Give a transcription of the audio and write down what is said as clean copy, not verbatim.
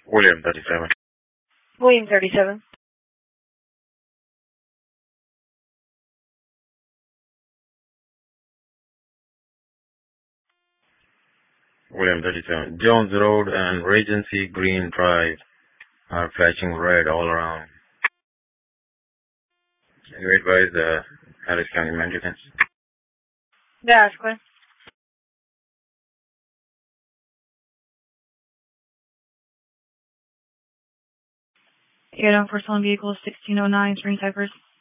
William 37. William 37. William 37. Jones Road and Regency Green Drive are flashing red all around. You advise the Harris County Mendocins. The Asquith. Unit for stolen vehicles 1609 Spring Cypress.